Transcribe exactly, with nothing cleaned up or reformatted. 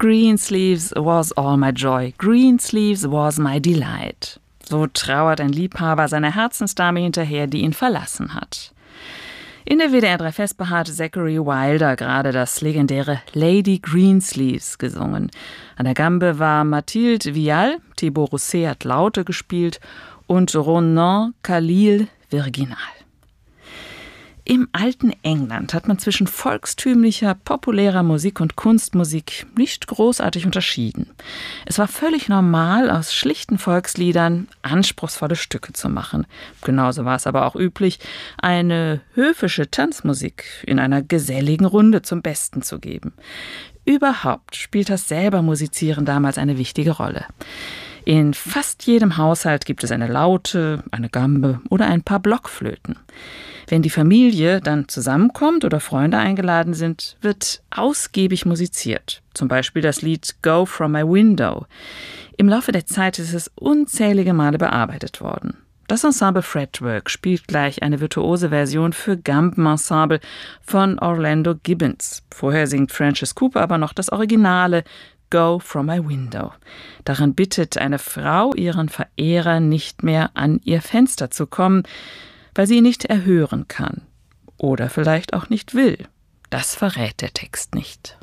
Greensleeves was all my joy, Greensleeves was my delight. So trauert ein Liebhaber seiner Herzensdame hinterher, die ihn verlassen hat. In der W D R drei Vesper hat Zachary Wilder gerade das legendäre Lady Greensleeves gesungen. An der Gambe war Mathilde Vial, Thibaut Rousset hat Laute gespielt und Ronan Khalil Virginal. Im alten England hat man zwischen volkstümlicher, populärer Musik und Kunstmusik nicht großartig unterschieden. Es war völlig normal, aus schlichten Volksliedern anspruchsvolle Stücke zu machen. Genauso war es aber auch üblich, eine höfische Tanzmusik in einer geselligen Runde zum Besten zu geben. Überhaupt spielt das selber Musizieren damals eine wichtige Rolle. In fast jedem Haushalt gibt es eine Laute, eine Gambe oder ein paar Blockflöten. Wenn die Familie dann zusammenkommt oder Freunde eingeladen sind, wird ausgiebig musiziert. Zum Beispiel das Lied Go From My Window. Im Laufe der Zeit ist es unzählige Male bearbeitet worden. Das Ensemble Fretwork spielt gleich eine virtuose Version für Gambenensemble von Orlando Gibbons. Vorher singt Francis Cooper aber noch das Originale Go From My Window. Darin bittet eine Frau ihren Verehrer nicht mehr an ihr Fenster zu kommen, weil sie ihn nicht erhören kann. Oder vielleicht auch nicht will. Das verrät der Text nicht.